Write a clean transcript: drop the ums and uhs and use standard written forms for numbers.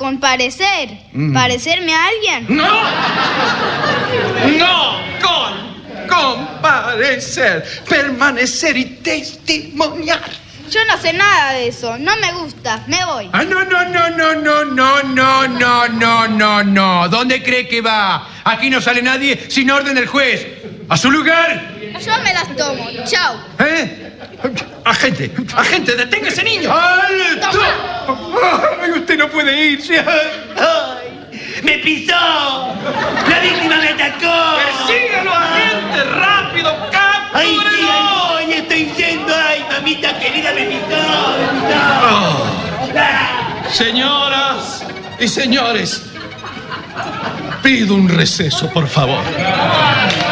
comparecer. ¿Parecerme a alguien? ¡No! ¡No! Comparecer, permanecer y testimoniar. Yo no sé nada de eso. No me gusta. Me voy. Ah, no. ¿Dónde cree que va? Aquí no sale nadie sin orden del juez. ¡A su lugar! Yo me las tomo. Chau. Agente, detenga a ese niño. ¡Alto! ¡Ay, usted no puede irse! ¡Ay! ¡Me pisó! ¡La víctima me atacó! ¡Persígalo, agente! ¡Rápido! ¡Ay, ¡Captúrelo! ay, estoy yendo! ¡Ay, mamita querida, me pisó! Señoras y señores, pido un receso, por favor.